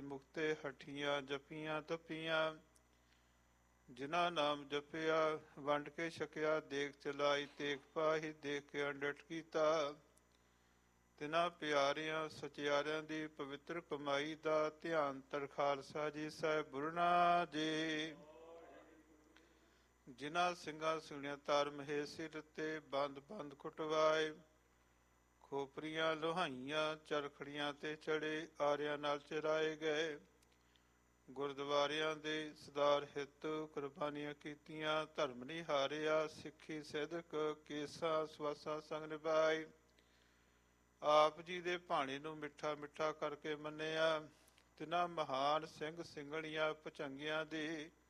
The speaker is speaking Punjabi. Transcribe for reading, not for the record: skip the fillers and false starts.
ਮੁਕਤੇ ਹਠੀਆਂ ਜਪੀਆਂ ਤਪੀਆਂ। ਜਿਨ੍ਹਾਂ ਨਾਮ ਜਪਿਆ ਵੰਡ ਕੇ ਛਕਿਆ, ਦੇਖ ਚਲਾਈ ਤੇਗ ਪਾਹੀ, ਦੇਖ ਕੇ ਅੰਡਟ ਕੀਤਾ। ਤਿਨਾਂ ਪਿਆਰਿਆਂ ਸਚਿਆਰਿਆਂ ਦੀ ਪਵਿੱਤਰ ਕਮਾਈ ਦਾ ਧਿਆਨ ਤਰ ਖਾਲਸਾ ਜੀ ਸਾਹਿਬ ਬੁਰਨਾ ਜੀ। ਜਿਨ੍ਹਾਂ ਸਿੰਘਾਂ ਸਿੰਘਣੀਆਂ ਧਰ ਮਹੇ ਸਿਰ ਤੇ ਬੰਦ ਬੰਦ ਕੁਟਵਾਏ, ਖੋਪਰੀਆਂ ਲੋਹਾਈਆਂ ਚਰਖੜੀਆਂ ਤੇ ਚੜੇ, ਆਰਿਆਂ ਨਾਲ ਚਰਾਏ ਗਏ। ਗੁਰਦੁਆਰਿਆਂ ਦੇ ਸੁਧਾਰ ਹਿੱਤ ਕੁਰਬਾਨੀਆਂ ਕੀਤੀਆਂ, ਧਰਮ ਨਿਹਾਰਿਆ, ਸਿੱਖੀ ਸਿਦਕ ਕੇਸਾਂ ਸਵਾਸਾਂ ਸੰਗ ਨਿਭਾਏ। ਆਪ ਜੀ ਦੇ ਭਾਣੇ ਨੂੰ ਮਿੱਠਾ ਮਿੱਠਾ ਕਰਕੇ ਮੰਨਿਆ। ਤਿਨਾਂ ਮਹਾਨ ਸਿੰਘ ਸਿੰਘਣੀਆਂ ਭੁਜੰਗੀਆਂ ਦੀ